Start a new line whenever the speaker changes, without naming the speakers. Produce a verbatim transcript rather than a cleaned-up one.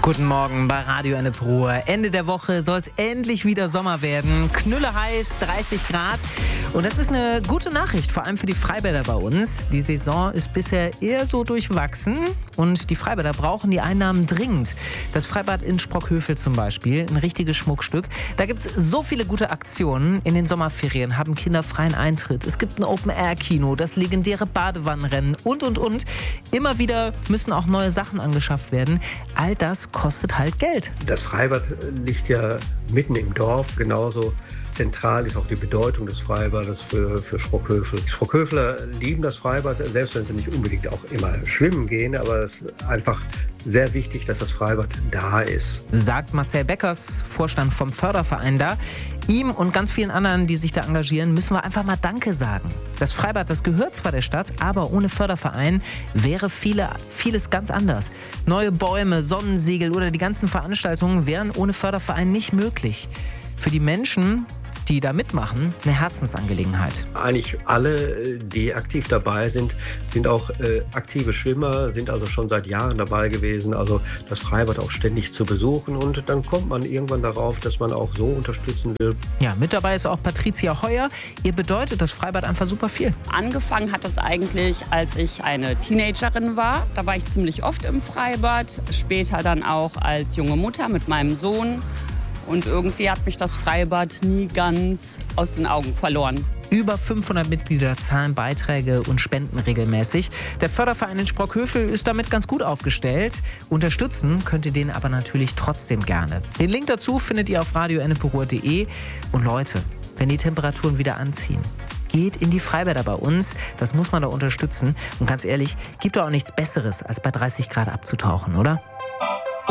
Guten Morgen bei Radio Ennepe. Ende der Woche soll es endlich wieder Sommer werden. Knülle heiß, dreißig Grad. Und das ist eine gute Nachricht, vor allem für die Freibäder bei uns. Die Saison ist bisher eher so durchwachsen und die Freibäder brauchen die Einnahmen dringend. Das Freibad in Sprockhövel zum Beispiel, ein richtiges Schmuckstück. Da gibt es so viele gute Aktionen. In den Sommerferien haben Kinder freien Eintritt. Es gibt ein Open-Air-Kino, das legendäre Badewannenrennen und, und, und. Immer wieder müssen auch neue Sachen angeschafft werden. All das kostet halt Geld.
Das Freibad liegt ja mitten im Dorf. Genauso zentral ist auch die Bedeutung des Freibades für, für Sprockhövel. Sprockhöveler lieben das Freibad, selbst wenn sie nicht unbedingt auch immer schwimmen gehen. Aber es ist einfach sehr wichtig, dass das Freibad da ist.
Sagt Marcel Beckers, Vorstand vom Förderverein da. Ihm und ganz vielen anderen, die sich da engagieren, müssen wir einfach mal Danke sagen. Das Freibad, das gehört zwar der Stadt, aber ohne Förderverein wäre viele, vieles ganz anders. Neue Bäume, Sonnensegel oder die ganzen Veranstaltungen wären ohne Förderverein nicht möglich. Für die Menschen, die da mitmachen, eine Herzensangelegenheit.
Eigentlich alle, die aktiv dabei sind, sind auch äh, aktive Schwimmer, sind also schon seit Jahren dabei gewesen, also das Freibad auch ständig zu besuchen, und dann kommt man irgendwann darauf, dass man auch so unterstützen will.
Ja, mit dabei ist auch Patricia Heuer. Ihr bedeutet das Freibad einfach super viel.
Angefangen hat es eigentlich, als ich eine Teenagerin war. Da war ich ziemlich oft im Freibad, später dann auch als junge Mutter mit meinem Sohn. Und irgendwie hat mich das Freibad nie ganz aus den Augen verloren.
Über fünfhundert Mitglieder zahlen Beiträge und spenden regelmäßig. Der Förderverein in Sprockhövel ist damit ganz gut aufgestellt. Unterstützen könnt ihr den aber natürlich trotzdem gerne. Den Link dazu findet ihr auf radio ennepe punkt de. Und Leute, wenn die Temperaturen wieder anziehen, geht in die Freibäder bei uns. Das muss man da unterstützen. Und ganz ehrlich, gibt doch auch nichts Besseres, als bei dreißig Grad abzutauchen, oder?